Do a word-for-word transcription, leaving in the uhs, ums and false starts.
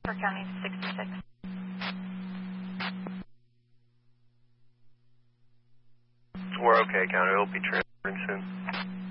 For County sixty-six. We're okay, County. It'll be transferring soon.